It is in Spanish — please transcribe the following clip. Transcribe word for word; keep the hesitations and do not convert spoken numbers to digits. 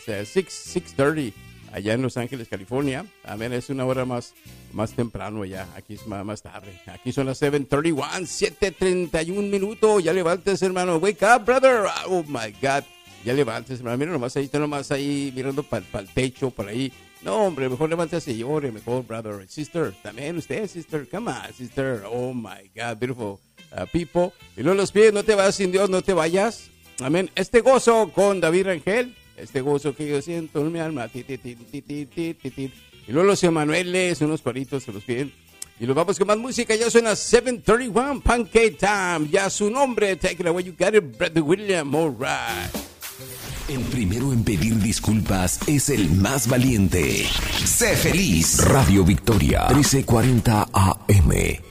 uh, six thirty allá en Los Ángeles, California. Amén, es una hora más, más temprano allá. Aquí es más, más tarde. Aquí son las seven thirty-one, siete treinta y un minutos. Ya levantes, hermano. Wake up, brother. Oh, my God. Ya levantes, hermano. Mira nomás ahí, está nomás ahí mirando para pa el techo, por ahí. No, hombre, mejor levántese y llore, mejor, brother. Sister, también usted, sister. Come on, sister. Oh, my God. Beautiful uh, people. Y luego los pies, no te vas sin Dios, no te vayas. Amén. Este gozo con David Rangel. Este gozo que yo siento en mi alma. Ti, ti, ti, ti, ti, ti, ti, ti. Y luego los Emanueles, unos cuaritos se los piden. Y nos vamos con más música. Ya suena seven thirty-one, Pancake Time. Ya su nombre. Take it away, you got it, Brother William. All right. El primero en pedir disculpas es el más valiente. Sé feliz. Radio Victoria, trece cuarenta A M.